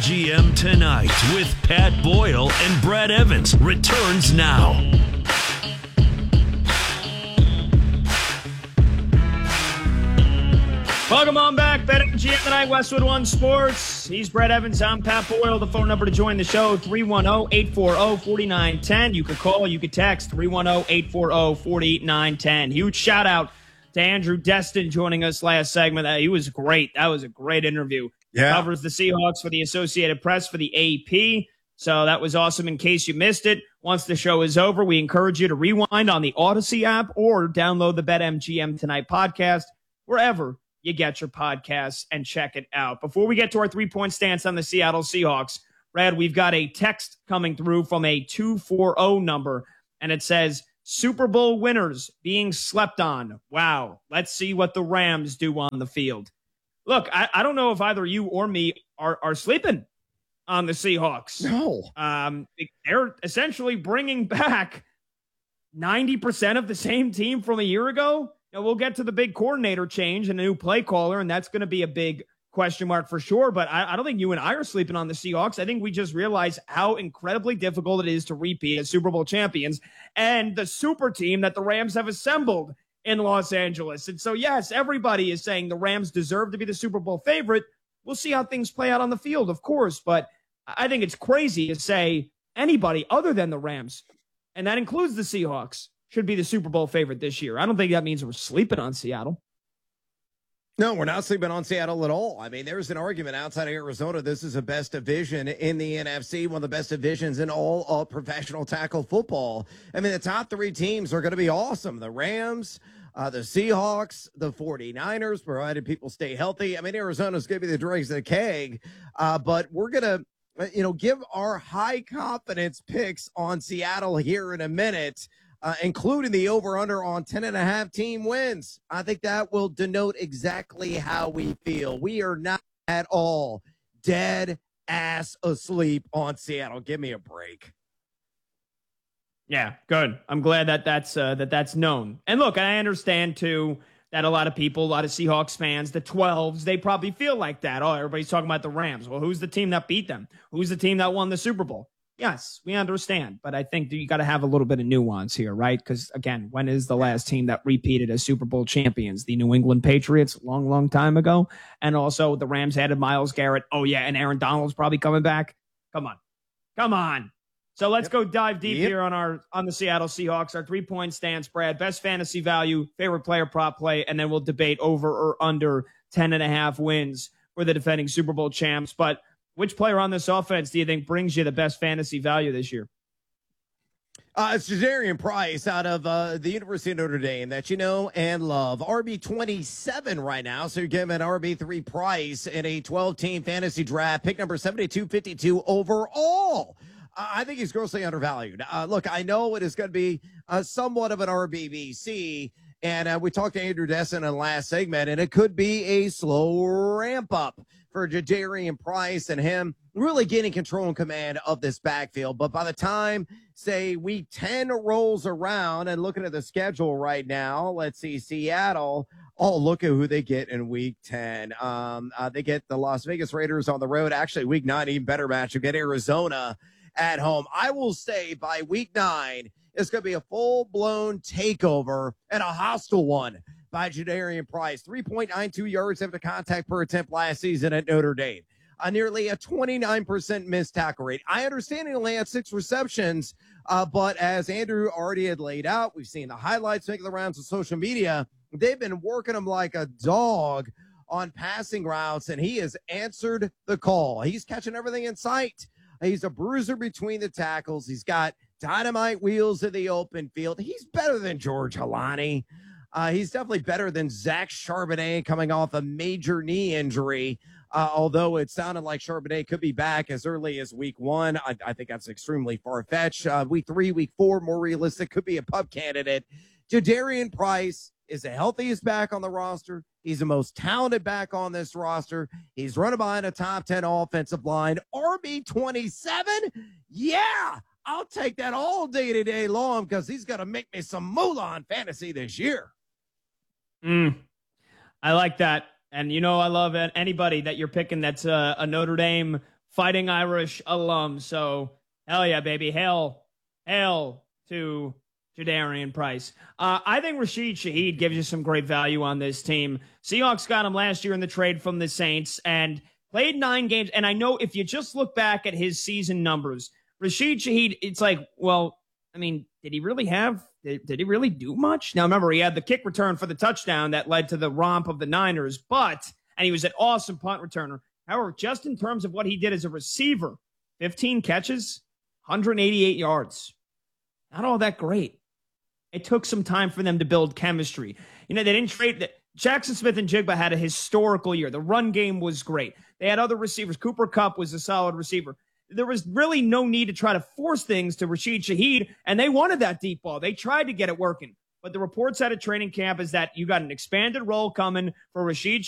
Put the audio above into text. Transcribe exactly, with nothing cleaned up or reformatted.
BetMGM Tonight with Pat Boyle and Brad Evans returns now. Welcome on back. BetMGM Tonight, Westwood One Sports. He's Brad Evans. I'm Pat Boyle. The phone number to join the show, three one zero, eight four zero, four nine one zero. You could call, you could text, three one zero, eight four zero, four nine one zero. Huge shout out to Andrew Destin joining us last segment. He was great. That was a great interview. Yeah. Covers the Seahawks for the Associated Press for the A P. So that was awesome. In case you missed it, once the show is over, we encourage you to rewind on the Odyssey app or download the BetMGM Tonight podcast wherever you get your podcasts and check it out. Before we get to our three-point stance on the Seattle Seahawks, Brad, we've got a text coming through from a two four zero number, and it says, Super Bowl winners being slept on. Wow. Let's see what the Rams do on the field. Look, I, I don't know if either you or me are, are sleeping on the Seahawks. No. Um, they're essentially bringing back ninety percent of the same team from a year ago. Now, we'll get to the big coordinator change and a new play caller, and that's going to be a big question mark for sure. But I, I don't think you and I are sleeping on the Seahawks. I think we just realize how incredibly difficult it is to repeat as Super Bowl champions and the super team that the Rams have assembled in Los Angeles. And so, yes, everybody is saying the Rams deserve to be the Super Bowl favorite. We'll see how things play out on the field, of course. But I think it's crazy to say anybody other than the Rams, and that includes the Seahawks, should be the Super Bowl favorite this year. I don't think that means we're sleeping on Seattle. No, we're not sleeping on Seattle at all. I mean, there's an argument outside of Arizona. This is the best division in the N F C, one of the best divisions in all of professional tackle football. I mean, the top three teams are going to be awesome. The Rams, uh, the Seahawks, the 49ers, provided people stay healthy. I mean, Arizona's going to be the dregs of the keg, uh, but we're going to, you know, give our high confidence picks on Seattle here in a minute. Uh, including the over-under on ten and a half team wins. I think that will denote exactly how we feel. We are not at all dead ass asleep on Seattle. Give me a break. Yeah, good. I'm glad that that's, uh, that that's known. And look, I understand, too, that a lot of people, a lot of Seahawks fans, the twelves, they probably feel like that. Oh, everybody's talking about the Rams. Well, who's the team that beat them? Who's the team that won the Super Bowl? Yes, we understand, but I think that you got to have a little bit of nuance here, right? Because, again, when is the last team that repeated as Super Bowl champions? The New England Patriots, long, long time ago. And also the Rams added Myles Garrett. Oh, yeah, and Aaron Donald's probably coming back. Come on. Come on. So let's yep. go dive deep yep. here on our on the Seattle Seahawks, our three-point stance, Brad. Best fantasy value, favorite player prop play, and then we'll debate over or under ten and a half wins for the defending Super Bowl champs. But which player on this offense do you think brings you the best fantasy value this year? Uh, it's Jadarian Price out of uh, the University of Notre Dame that you know and love. R B twenty-seven right now, so you're giving R B three Price in a twelve-team fantasy draft, pick number seventy-two fifty-two overall. Uh, I think he's grossly undervalued. Uh, look, I know it is going to be uh, somewhat of an R B B C, and uh, we talked to Andrew Destin in the last segment, and it could be a slow ramp-up for Jadarian Price and him really gaining control and command of this backfield. But by the time, say, week ten rolls around and looking at the schedule right now, let's see, Seattle, oh, look at who they get in week ten. Um, uh, they get the Las Vegas Raiders on the road. Actually, week nine, even better matchup, get Arizona at home. I will say by week nine, it's going to be a full-blown takeover and a hostile one by Jadarian Price. three point nine two yards after contact per attempt last season at Notre Dame. Uh, nearly a twenty-nine percent missed tackle rate. I understand he only had six receptions, uh, but as Andrew already had laid out, we've seen the highlights making the rounds of social media. They've been working him like a dog on passing routes, and he has answered the call. He's catching everything in sight. He's a bruiser between the tackles. He's got dynamite wheels in the open field. He's better than George Halani. Uh, he's definitely better than Zach Charbonnet coming off a major knee injury, uh, although it sounded like Charbonnet could be back as early as week one. I, I think that's extremely far-fetched. Uh, week three, week four, more realistic, could be a pup candidate. Jadarian Price is the healthiest back on the roster. He's the most talented back on this roster. He's running behind a top ten offensive line. R B twenty-seven? Yeah, I'll take that all day today long because he's going to make me some moolah on fantasy this year. Mm, I like that. And, you know, I love it. Anybody that you're picking that's a, a Notre Dame Fighting Irish alum. So, hell yeah, baby. Hail, hail to Jadarian Price. Uh, I think Rashid Shaheed gives you some great value on this team. Seahawks got him last year in the trade from the Saints and played nine games. And I know if you just look back at his season numbers, Rashid Shaheed, it's like, well, I mean, did he really have, did, did he really do much? Now, remember, he had the kick return for the touchdown that led to the romp of the Niners, but, and he was an awesome punt returner. However, just in terms of what he did as a receiver, fifteen catches, one hundred eighty-eight yards. Not all that great. It took some time for them to build chemistry. You know, they didn't trade that. Jackson Smith and Jigba had a historical year. The run game was great. They had other receivers. Cooper Kupp was a solid receiver. There was really no need to try to force things to Rashid Shaheed, and they wanted that deep ball. They tried to get it working. But the reports out of training camp is that you got an expanded role coming for Rashid